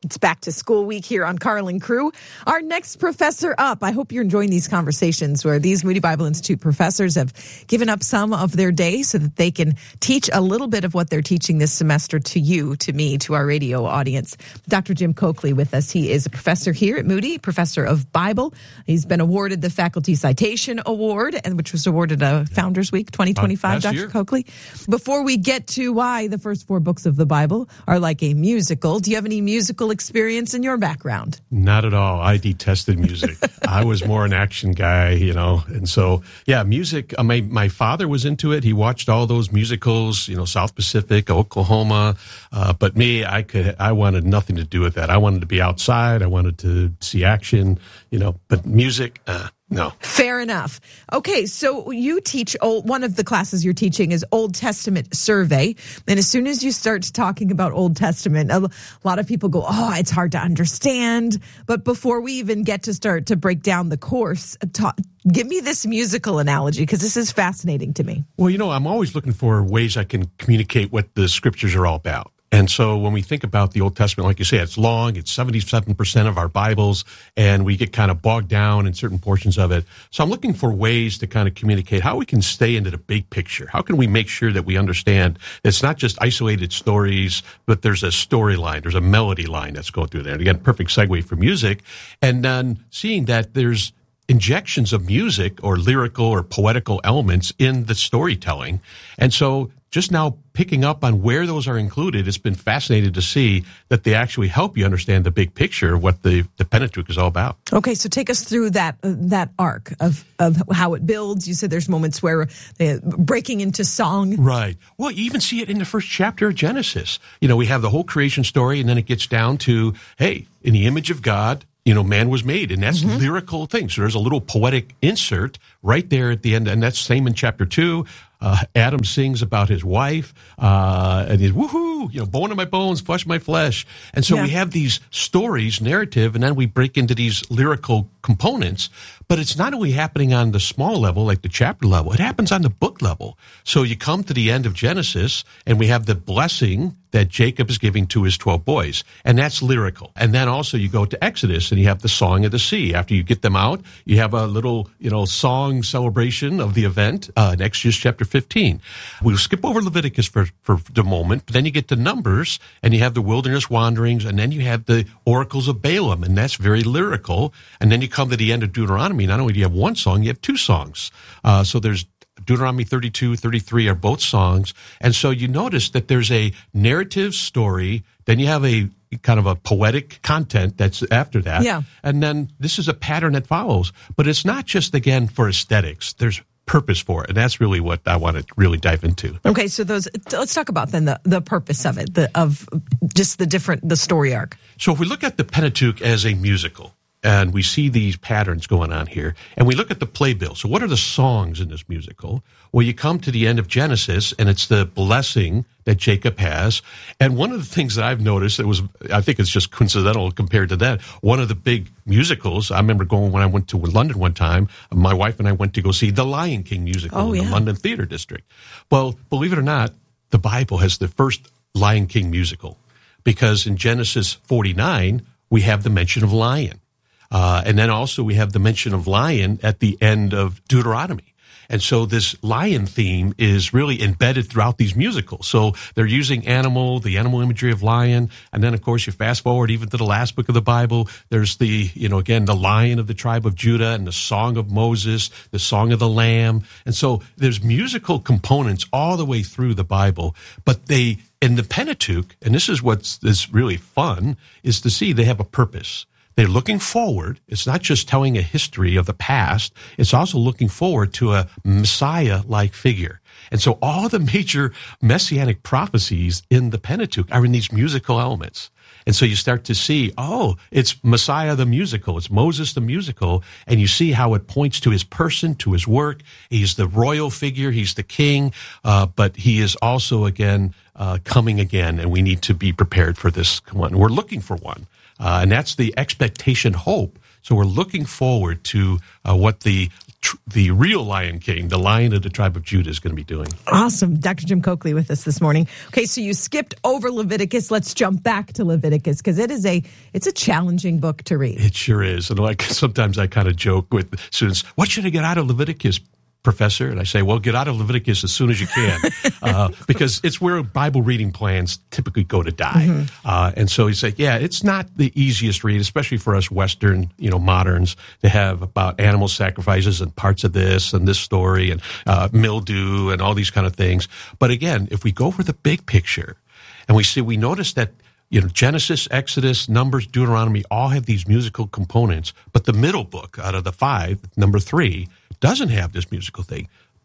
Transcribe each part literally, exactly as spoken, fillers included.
It's back to school week here on Carl and Crew. Our next professor up. I hope you're enjoying these conversations where these Moody Bible Institute professors have given up some of their day so that they can teach a little bit of what they're teaching this semester to you, to me, to our radio audience. Doctor Jim Coakley with us. He is a professor here at Moody, professor of Bible. He's been awarded the Faculty Citation Award, and which was awarded a Founders Week twenty twenty-five, uh, Doctor Year. Coakley. Before we get to why the first four books of the Bible are like a musical, do you have any musical experience in your background? Not at all. I detested music. I was more an action guy, you know, and so, yeah, music, uh, my, my father was into it. He watched all those musicals, you know, South Pacific, Oklahoma, uh, but me, I could, I wanted nothing to do with that. I wanted to be outside. I wanted to see action, you know, but music, uh, no. Fair enough. Okay, so you teach, old, one of the classes you're teaching is Old Testament survey. And as soon as you start talking about Old Testament, a lot of people go, oh, it's hard to understand. But before we even get to start to break down the course, ta- give me this musical analogy, because this is fascinating to me. Well, you know, I'm always looking for ways I can communicate what the scriptures are all about. And so when we think about the Old Testament, like you say, it's long, it's seventy-seven percent of our Bibles, and we get kind of bogged down in certain portions of it. So I'm looking for ways to kind of communicate how we can stay into the big picture. How can we make sure that we understand it's not just isolated stories, but there's a storyline, there's a melody line that's going through there. And again, perfect segue for music. And then seeing that there's injections of music or lyrical or poetical elements in the storytelling. And so just now picking up on where those are included, it's been fascinating to see that they actually help you understand the big picture of what the, the Pentateuch is all about. Okay, so take us through that uh, that arc of, of how it builds. You said there's moments where they're breaking into song. Right. Well, you even see it in the first chapter of Genesis. You know, we have the whole creation story, and then it gets down to, hey, in the image of God, you know, man was made, and that's mm-hmm. lyrical things. So there's a little poetic insert right there at the end, and that's same in chapter two. Uh, Adam sings about his wife, uh, and he's woohoo, you know, bone of my bones, flesh of my flesh. And so yeah. we have these stories, narrative, and then we break into these lyrical components. But it's not only happening on the small level, like the chapter level, it happens on the book level. So you come to the end of Genesis, and we have the blessing that Jacob is giving to his twelve boys, and that's lyrical. And then also you go to Exodus, and you have the Song of the Sea. After you get them out, you have a little, you know, song celebration of the event uh, in Exodus chapter fifteen. We'll skip over Leviticus for, for the moment, but then you get to Numbers, and you have the wilderness wanderings, and then you have the oracles of Balaam, and that's very lyrical. And then you come to the end of Deuteronomy. Not only do you have one song, you have two songs. Uh, so there's Deuteronomy thirty-two, thirty-three are both songs. And so you notice that there's a narrative story, then you have a kind of a poetic content that's after that. Yeah. And then this is a pattern that follows. But it's not just, again, for aesthetics. There's purpose for it. And that's really what I want to really dive into. Okay, so those, let's talk about then the, the purpose of it, the, of just the different, the story arc. So if we look at the Pentateuch as a musical, and we see these patterns going on here, and we look at the playbill. So what are the songs in this musical? Well, you come to the end of Genesis, and it's the blessing that Jacob has. And one of the things that I've noticed, it was, I think it's just coincidental compared to that, one of the big musicals, I remember going when I went to London one time, my wife and I went to go see the Lion King musical oh, in yeah. the London Theatre District. Well, believe it or not, the Bible has the first Lion King musical, because in Genesis forty-nine, we have the mention of lion. Uh, and then also we have the mention of lion at the end of Deuteronomy. And so this lion theme is really embedded throughout these musicals. So they're using animal, the animal imagery of lion. And then, of course, you fast forward even to the last book of the Bible. There's the, you know, again, the lion of the tribe of Judah and the song of Moses, the song of the lamb. And so there's musical components all the way through the Bible. But they, in the Pentateuch, and this is what's is really fun, is to see they have a purpose. They're looking forward. It's not just telling a history of the past. It's also looking forward to a Messiah-like figure. And so all the major messianic prophecies in the Pentateuch are in these musical elements. And so you start to see, oh, it's Messiah the musical, it's Moses the musical, and you see how it points to his person, to his work. He's the royal figure, he's the king, uh, but he is also, again, uh, coming again, and we need to be prepared for this one. We're looking for one. Uh, and that's the expectation hope. So we're looking forward to uh, what the tr- the real Lion King, the Lion of the tribe of Judah, is going to be doing. Awesome. Doctor Jim Coakley with us this morning. Okay, so you skipped over Leviticus. Let's jump back to Leviticus because it is a it's a challenging book to read. It sure is. And like sometimes I kind of joke with students, what should I get out of Leviticus, Professor? And I say, well, get out of Leviticus as soon as you can, uh, because it's where Bible reading plans typically go to die. Mm-hmm. Uh, and so he's like, yeah, it's not the easiest read, especially for us Western, you know, moderns to have about animal sacrifices and parts of this and this story and uh, mildew and all these kind of things. But again, if we go for the big picture and we see, we notice that, you know, Genesis, Exodus, Numbers, Deuteronomy all have these musical components, but the middle book out of the five, number three, doesn't have this musical thing,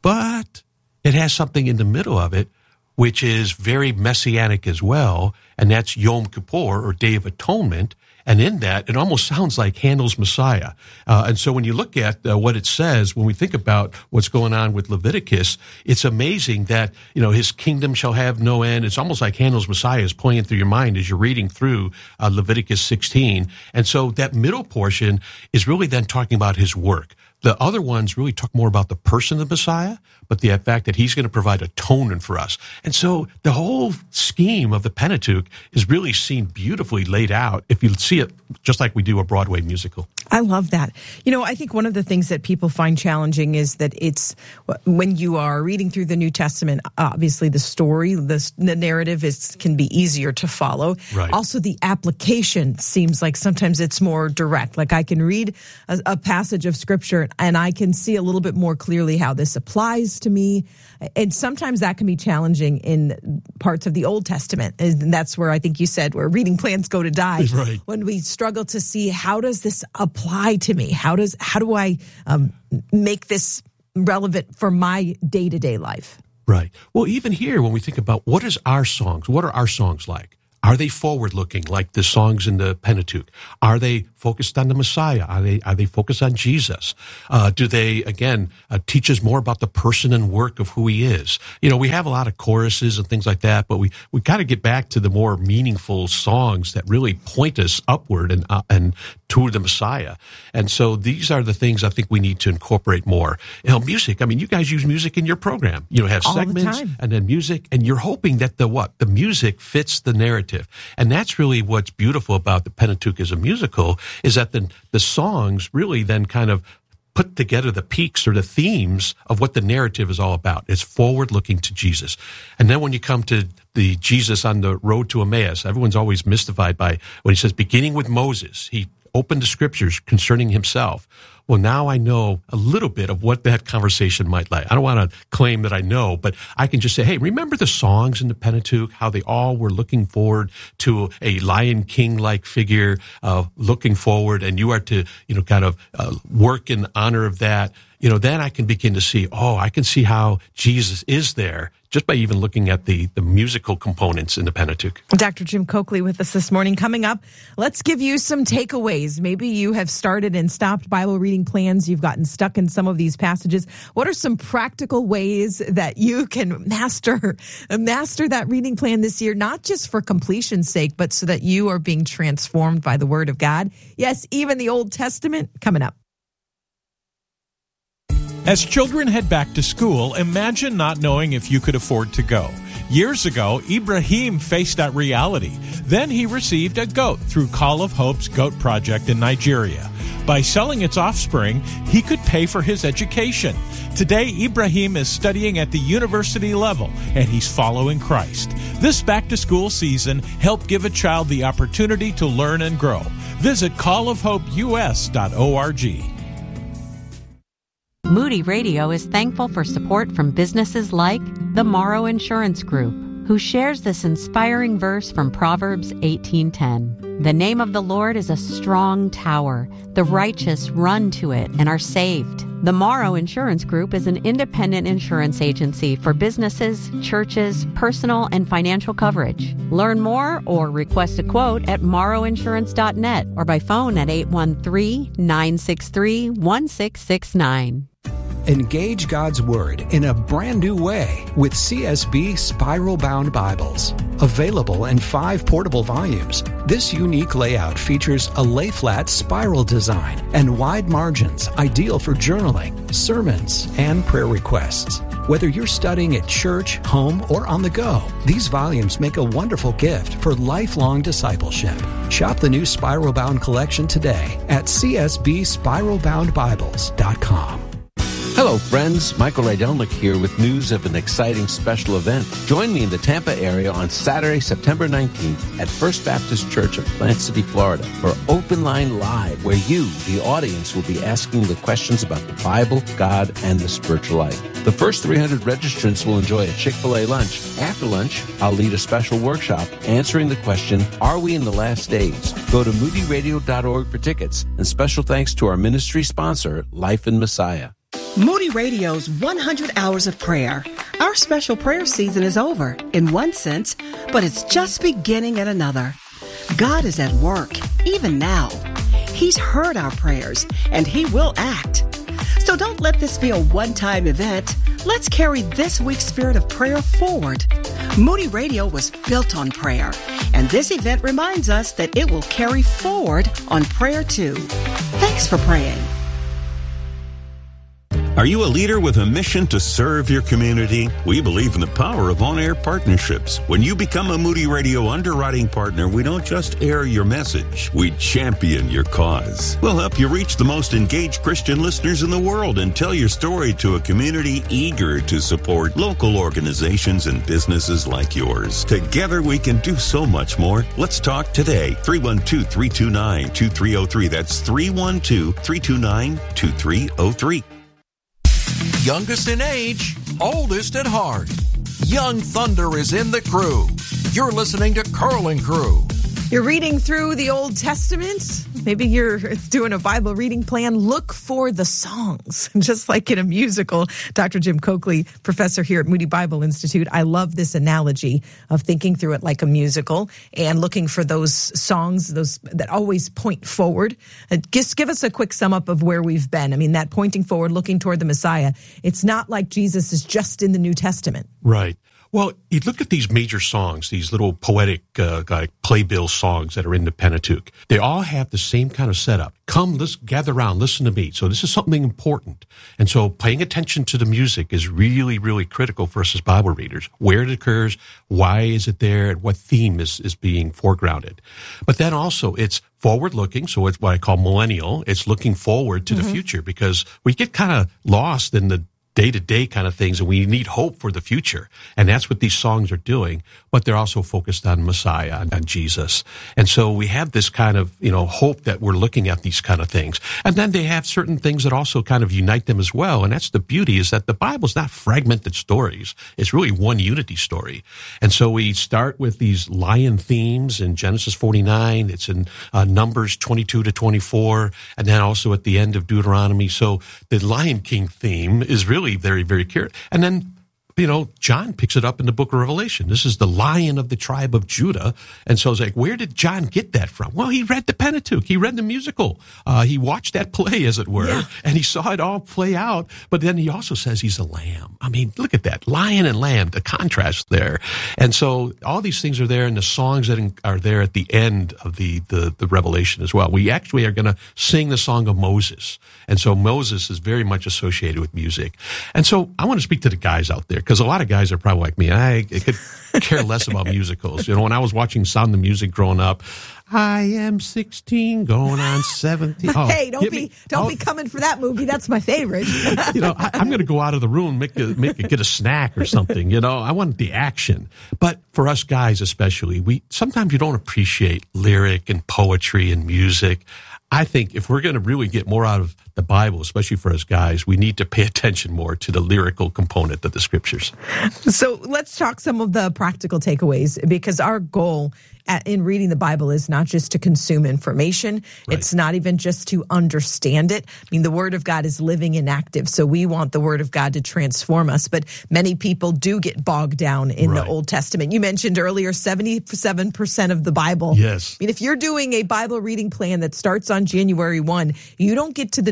but it has something in the middle of it which is very messianic as well, and that's Yom Kippur, or Day of Atonement. And in that, it almost sounds like Handel's Messiah. Uh, and so when you look at uh, what it says, when we think about what's going on with Leviticus, it's amazing that, you know, his kingdom shall have no end. It's almost like Handel's Messiah is playing through your mind as you're reading through uh, Leviticus sixteen. And so that middle portion is really then talking about his work. The other ones really talk more about the person of the Messiah, but the fact that he's going to provide atonement for us. And so the whole scheme of the Pentateuch is really seen beautifully laid out if you see it just like we do a Broadway musical. I love that. You know, I think one of the things that people find challenging is that it's when you are reading through the New Testament, obviously the story, the, the narrative is can be easier to follow. Right. Also, the application seems like sometimes it's more direct. Like I can read a, a passage of Scripture and I can see a little bit more clearly how this applies to me. And sometimes that can be challenging in parts of the Old Testament. And that's where I think you said where reading plans go to die. Right. When we struggle to see how does this apply to me? How does how do I um, make this relevant for my day-to-day life? Right. Well, even here, when we think about what is our songs, what are our songs like? Are they forward-looking, like the songs in the Pentateuch? Are they focused on the Messiah? Are they are they focused on Jesus? Uh, do they, again, uh, teach us more about the person and work of who he is? You know, we have a lot of choruses and things like that, but we, we got to get back to the more meaningful songs that really point us upward and uh, and to the Messiah. And so these are the things I think we need to incorporate more. You know, music, I mean, you guys use music in your program. You know, have All segments the time. and then music, and you're hoping that the what? The music fits the narrative. And that's really what's beautiful about the Pentateuch as a musical, is that the the songs really then kind of put together the peaks or the themes of what the narrative is all about. It's forward-looking to Jesus. And then when you come to the Jesus on the road to Emmaus, everyone's always mystified by when he says, beginning with Moses, he opened the scriptures concerning himself. Well, now I know a little bit of what that conversation might like. I don't want to claim that I know, but I can just say, hey, remember the songs in the Pentateuch, how they all were looking forward to a Lion King-like figure, uh, looking forward, and you are to, you know, kind of uh, work in honor of that. You know, then I can begin to see, oh, I can see how Jesus is there just by even looking at the, the musical components in the Pentateuch. Doctor Jim Coakley with us this morning. Coming up, let's give you some takeaways. Maybe you have started and stopped Bible reading plans. You've gotten stuck in some of these passages. What are some practical ways that you can master, master that reading plan this year, not just for completion's sake, but so that you are being transformed by the Word of God? Yes, even the Old Testament. Coming up. As children head back to school, imagine not knowing if you could afford to go. Years ago, Ibrahim faced that reality. Then he received a goat through Call of Hope's Goat Project in Nigeria. By selling its offspring, he could pay for his education. Today, Ibrahim is studying at the university level, and he's following Christ. This back-to-school season, help give a child the opportunity to learn and grow. Visit call of hope u s dot org. Moody Radio is thankful for support from businesses like the Morrow Insurance Group, who shares this inspiring verse from Proverbs eighteen ten. The name of the Lord is a strong tower. The righteous run to it and are saved. The Morrow Insurance Group is an independent insurance agency for businesses, churches, personal and financial coverage. Learn more or request a quote at morrow insurance dot net or by phone at eight one three, nine six three, one six six nine. Engage God's Word in a brand new way with C S B Spiral Bound Bibles. Available in five portable volumes, this unique layout features a lay-flat spiral design and wide margins ideal for journaling, sermons, and prayer requests. Whether you're studying at church, home, or on the go, these volumes make a wonderful gift for lifelong discipleship. Shop the new Spiral Bound collection today at c s b spiral bound bibles dot com. Hello, friends. Michael Rydelnik here with news of an exciting special event. Join me in the Tampa area on Saturday, September nineteenth at First Baptist Church of Plant City, Florida for Open Line Live, where you, the audience, will be asking the questions about the Bible, God, and the spiritual life. The first three hundred registrants will enjoy a Chick-fil-A lunch. After lunch, I'll lead a special workshop answering the question, are we in the last days? Go to moody radio dot org for tickets, and special thanks to our ministry sponsor, Life in Messiah. Moody Radio's one hundred hours of prayer. Our special prayer season is over, in one sense, but it's just beginning in another. God is at work, even now. He's heard our prayers, and He will act. So don't let this be a one-time event. Let's carry this week's spirit of prayer forward. Moody Radio was built on prayer, and this event reminds us that it will carry forward on prayer too. Thanks for praying. Are you a leader with a mission to serve your community? We believe in the power of on-air partnerships. When you become a Moody Radio underwriting partner, we don't just air your message, we champion your cause. We'll help you reach the most engaged Christian listeners in the world and tell your story to a community eager to support local organizations and businesses like yours. Together we can do so much more. Let's talk today. three one two, three two nine, two three zero three. That's three one two, three two nine, two three zero three. Youngest in age, oldest at heart. Young Thunder is in the crew. You're listening to Curling Crew. You're reading through the Old Testament. Maybe you're doing a Bible reading plan. Look for the songs, just like in a musical. Doctor Jim Coakley, professor here at Moody Bible Institute. I love this analogy of thinking through it like a musical and looking for those songs, those that always point forward. Uh, just give us a quick sum up of where we've been. I mean, that pointing forward, looking toward the Messiah. It's not like Jesus is just in the New Testament. Right. Well, you look at these major songs, these little poetic, uh, like playbill songs that are in the Pentateuch. They all have the same kind of setup. Come, let's gather around, listen to me. So this is something important. And so paying attention to the music is really, really critical for us as Bible readers. Where it occurs, why is it there, and what theme is, is being foregrounded. But then also it's forward-looking, so it's what I call millennial. It's looking forward to mm-hmm. the future, because we get kind of lost in the day-to-day kind of things, and we need hope for the future. And that's what these songs are doing, but they're also focused on Messiah, on, on Jesus. And so we have this kind of, you know, hope that we're looking at these kind of things. And then they have certain things that also kind of unite them as well. And that's the beauty, is that the Bible's not fragmented stories. It's really one unity story. And so we start with these lion themes in Genesis forty-nine. It's in uh, Numbers twenty-two to twenty-four. And then also at the end of Deuteronomy. So the Lion King theme is really very, very curious. And then, you know, John picks it up in the book of Revelation. This is the Lion of the tribe of Judah. And so it's like, where did John get that from? Well, he read the Pentateuch. He read the musical. Uh, he watched that play, as it were, yeah. and he saw it all play out. But then he also says he's a lamb. I mean, look at that. Lion and lamb, the contrast there. And so all these things are there, and the songs that are there at the end of the, the, the Revelation as well. We actually are going to sing the song of Moses. And so Moses is very much associated with music. And so I want to speak to the guys out there, because a lot of guys are probably like me. I could care less about musicals. You know, when I was watching Sound of Music growing up, I am sixteen, going on seventeen. Oh, hey, don't be me, don't oh, be coming for that movie. That's my favorite. You know, I, I'm going to go out of the room, make a, make a, get a snack or something. You know, I want the action. But for us guys, especially, we sometimes you don't appreciate lyric and poetry and music. I think if we're going to really get more out of the Bible, especially for us guys, we need to pay attention more to the lyrical component of the scriptures. So let's talk some of the practical takeaways, because our goal at, in reading the Bible is not just to consume information. Right. It's not even just to understand it. I mean, the Word of God is living and active, so we want the Word of God to transform us. But many people do get bogged down in right. the Old Testament. You mentioned earlier seventy-seven percent of the Bible. Yes. I mean, if you're doing a Bible reading plan that starts on January first, you don't get to the New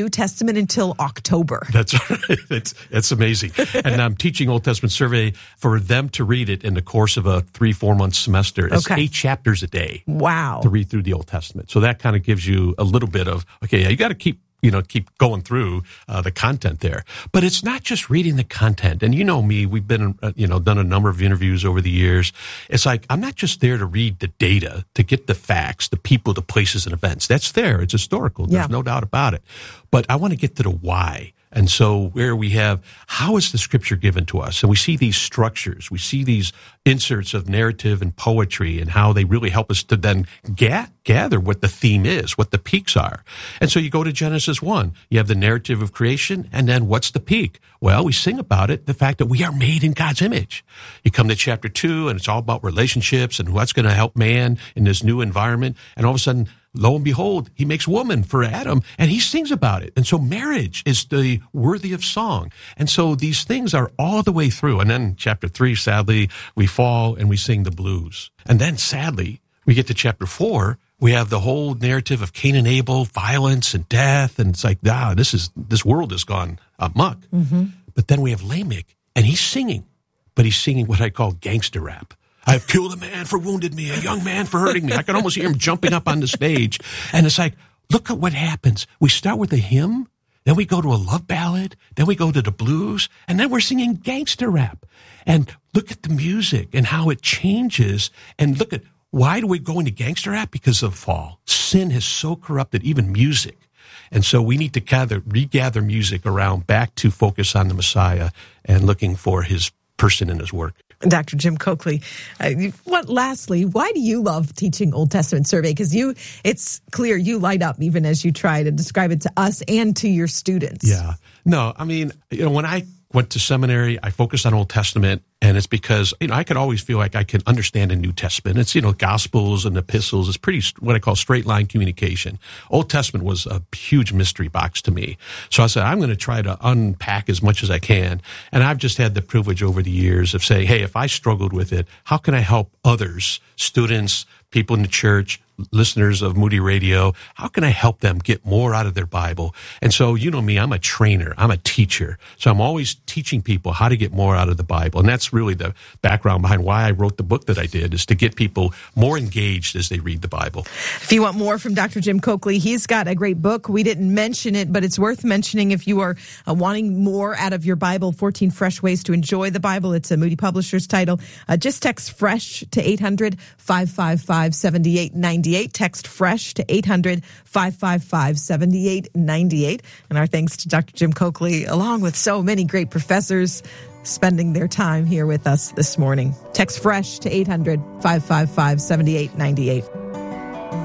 New Testament until October. That's right. It's, it's amazing. And I'm teaching Old Testament survey for them to read it in the course of a three, four month semester. It's Okay. eight chapters a day. Wow. To read through the Old Testament. So that kind of gives you a little bit of, okay, you got to keep you know, keep going through uh, the content there. But it's not just reading the content. And you know me, we've been, uh, you know, done a number of interviews over the years. It's like, I'm not just there to read the data, to get the facts, the people, the places, and events. That's there. It's historical. There's Yeah. no doubt about it. But I want to get to the why. And so where we have, how is the scripture given to us? And we see these structures. We see these inserts of narrative and poetry and how they really help us to then ga- gather what the theme is, what the peaks are. And so you go to Genesis one. You have the narrative of creation, and then what's the peak? Well, we sing about it, the fact that we are made in God's image. You come to chapter two, and it's all about relationships and what's going to help man in this new environment. And all of a sudden, lo and behold, he makes woman for Adam, and he sings about it. And so marriage is the worthy of song. And so these things are all the way through. And then chapter three, sadly, we fall and we sing the blues. And then sadly, we get to chapter four, we have the whole narrative of Cain and Abel, violence and death. And it's like, ah, this is, this world has gone amok. Mm-hmm. But then we have Lamech, and he's singing, but he's singing what I call gangster rap. I've killed a man for wounded me, a young man for hurting me. I can almost hear him jumping up on the stage. And it's like, look at what happens. We start with a hymn, then we go to a love ballad, then we go to the blues, and then we're singing gangster rap. And look at the music and how it changes. And look at, why do we go into gangster rap? Because of the fall. Sin has so corrupted even music. And so we need to gather, regather music around back to focus on the Messiah and looking for his person and his work. Doctor Jim Coakley, uh, what, lastly, why do you love teaching Old Testament survey? Because you, it's clear you light up even as you try to describe it to us and to your students. Yeah. No, I mean, you know, when I went to seminary, I focused on Old Testament, and it's because, you know, I could always feel like I could understand a New Testament. It's, you know, Gospels and epistles. It's pretty, what I call straight line communication. Old Testament was a huge mystery box to me. So I said, I'm going to try to unpack as much as I can. And I've just had the privilege over the years of saying, hey, if I struggled with it, how can I help others, students, people in the church, listeners of Moody Radio, how can I help them get more out of their Bible? And so, you know me, I'm a trainer, I'm a teacher. So I'm always teaching people how to get more out of the Bible. And that's really the background behind why I wrote the book that I did, is to get people more engaged as they read the Bible. If you want more from Doctor Jim Coakley, he's got a great book. We didn't mention it, but it's worth mentioning if you are uh, wanting more out of your Bible, fourteen Fresh Ways to Enjoy the Bible. It's a Moody Publishers title. Uh, just text FRESH to eight hundred, five five five, seven eight nine eight. Text FRESH to eight hundred, five five five, seven eight nine eight. And our thanks to Doctor Jim Coakley, along with so many great professors spending their time here with us this morning. Text FRESH to eight hundred, five five five, seven eight nine eight.